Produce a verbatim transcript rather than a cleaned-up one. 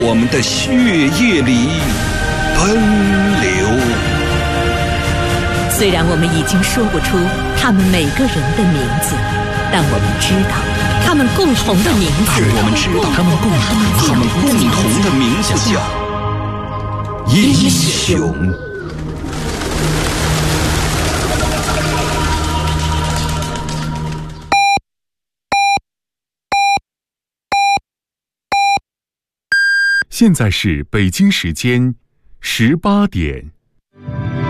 我们的血液里奔流。 虽然我们已经说不出他们每个人的名字，但我们知道他们共同的名字。 我们知道他们共同他们共同的名字叫英雄。 现在是北京时间十八点。